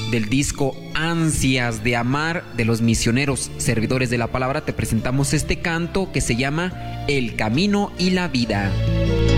Del disco Ansias de Amar de los Misioneros Servidores de la Palabra te presentamos este canto que se llama El Camino y la Vida.